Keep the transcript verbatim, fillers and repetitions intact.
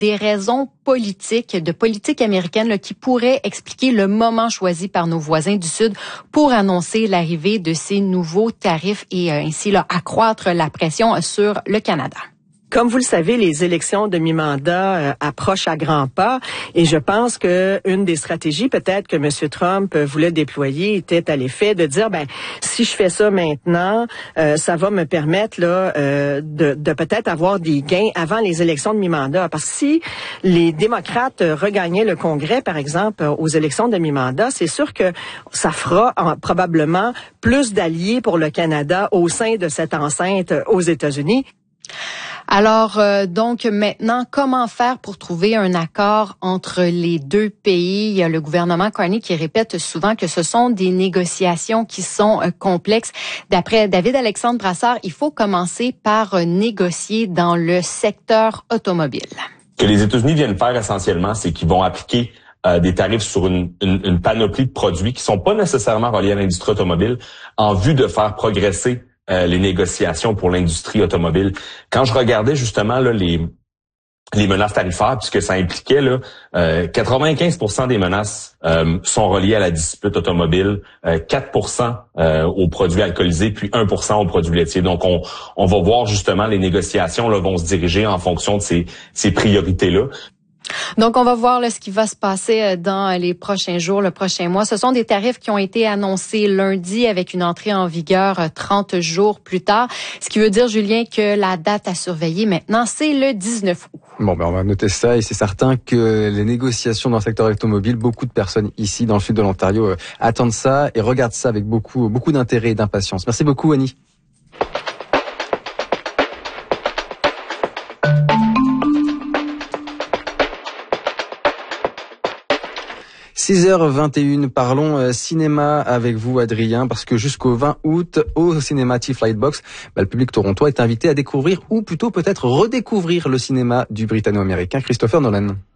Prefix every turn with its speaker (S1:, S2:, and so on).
S1: des raisons politiques, de politique américaine là, qui pourraient expliquer le moment choisi par nos voisins du Sud pour annoncer l'arrivée de ces nouveaux tarifs et euh, ainsi là, accroître la pression sur le Canada.
S2: Comme vous le savez, les élections de mi-mandat euh, approchent à grands pas et je pense que une des stratégies peut-être que M. Trump voulait déployer était à l'effet de dire, ben si je fais ça maintenant, euh, ça va me permettre là euh, de, de peut-être avoir des gains avant les élections de mi-mandat. Parce que si les démocrates regagnaient le Congrès, par exemple, aux élections de mi-mandat, c'est sûr que ça fera en, probablement plus d'alliés pour le Canada au sein de cette enceinte aux États-Unis.
S1: Alors, euh, donc maintenant, comment faire pour trouver un accord entre les deux pays? Il y a le gouvernement Carney qui répète souvent que ce sont des négociations qui sont euh, complexes. D'après David-Alexandre Brassard, il faut commencer par euh, négocier dans le secteur automobile.
S3: Ce que les États-Unis viennent faire essentiellement, c'est qu'ils vont appliquer euh, des tarifs sur une, une, une panoplie de produits qui sont pas nécessairement reliés à l'industrie automobile en vue de faire progresser Euh, les négociations pour l'industrie automobile. Quand je regardais justement là, les les menaces tarifaires, puisque ça impliquait là, euh, quatre-vingt-quinze pour cent des menaces euh, sont reliées à la dispute automobile, euh, quatre pour cent euh, aux produits alcoolisés, puis un pour cent aux produits laitiers. Donc on on va voir justement les négociations là vont se diriger en fonction de ces ces priorités-là.
S1: Donc, on va voir là, ce qui va se passer dans les prochains jours, le prochain mois. Ce sont des tarifs qui ont été annoncés lundi avec une entrée en vigueur trente jours plus tard. Ce qui veut dire, Julien, que la date à surveiller maintenant, c'est le dix-neuf août.
S4: Bon, ben on va noter ça et c'est certain que les négociations dans le secteur automobile, beaucoup de personnes ici dans le sud de l'Ontario euh, attendent ça et regardent ça avec beaucoup, beaucoup d'intérêt et d'impatience. Merci beaucoup, Annie. six heures vingt et une, parlons cinéma avec vous, Adrien, parce que jusqu'au vingt août, au cinéma Tiff Lightbox, bah, le public torontois est invité à découvrir, ou plutôt peut-être redécouvrir le cinéma du britanno-américain Christopher Nolan.